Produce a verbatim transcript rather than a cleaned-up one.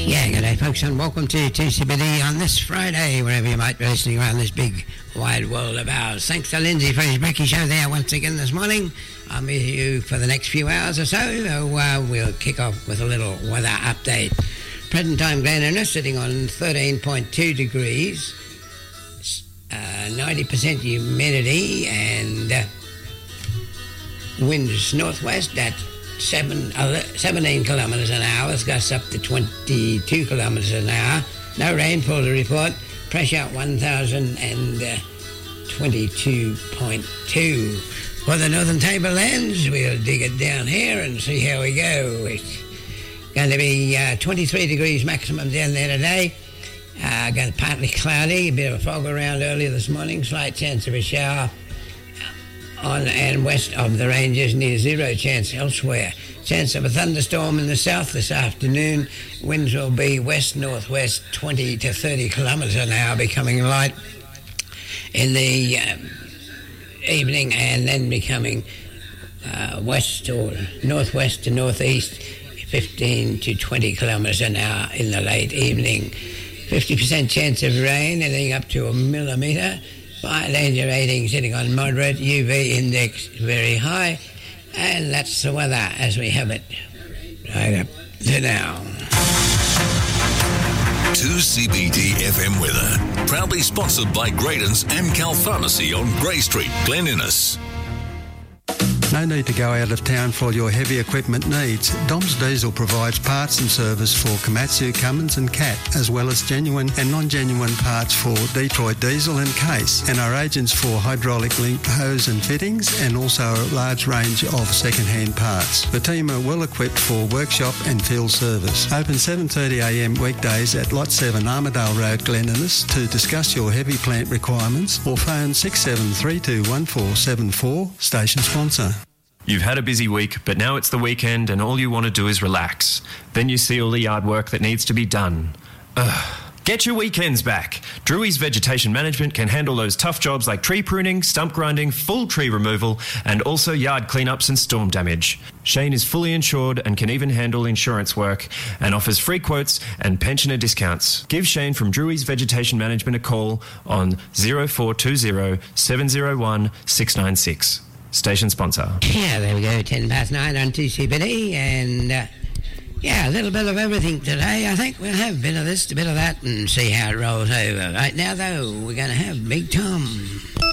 Yeah, good day, folks, and welcome to two C B D on this Friday, wherever you might be listening around this big, wide world of ours. Thanks to Lindsay for his Becky show there once again this morning. I'm with you for the next few hours or so. Uh, we'll kick off with a little weather update. Present time, Glen Innes sitting on thirteen point two degrees, uh, ninety percent humidity, and uh, winds northwest at Seven, uh, seventeen kilometres an hour, with gusts up to twenty-two kilometres an hour. No rainfall to report. Pressure one thousand twenty-two point two. For the Northern Tablelands, we'll dig it down here and see how we go. It's going to be uh, twenty-three degrees maximum down there today. Uh, going to be partly cloudy, a bit of a fog around earlier this morning, slight chance of a shower on and west of the ranges, near zero chance elsewhere. Chance of a thunderstorm in the south this afternoon. Winds will be west-northwest, twenty to thirty kilometres an hour, becoming light in the um, evening, and then becoming uh, west or northwest to northeast, fifteen to twenty kilometres an hour in the late evening. fifty percent chance of rain, anything up to a millimetre. Fire danger rating sitting on moderate, U V index very high, and that's the weather as we have it right up to now. two C B D F M weather, proudly sponsored by Graydon's Amcal Pharmacy on Grey Street, Glen Innes. No need to go out of town for your heavy equipment needs. Dom's Diesel provides parts and service for Komatsu, Cummins and Cat, as well as genuine and non-genuine parts for Detroit Diesel and Case, and our agents for hydraulic link hose and fittings, and also a large range of second-hand parts. The team are well equipped for workshop and field service. Open seven thirty a m weekdays at Lot seven Armadale Road, Glen Innes, to discuss your heavy plant requirements, or phone six seven three two one four seven four, station sponsor. You've had a busy week, but now it's the weekend and all you want to do is relax. Then you see all the yard work that needs to be done. Ugh. Get your weekends back. Drewry's Vegetation Management can handle those tough jobs like tree pruning, stump grinding, full tree removal, and also yard cleanups and storm damage. Shane is fully insured and can even handle insurance work, and offers free quotes and pensioner discounts. Give Shane from Drewry's Vegetation Management a call on zero four two zero seven zero one six nine six. Station sponsor. Yeah, there we go, ten past nine on two C B D, and uh, yeah, a little bit of everything today. I think we'll have a bit of this, a bit of that, and see how it rolls over. Right now, though, we're going to have Big Tom.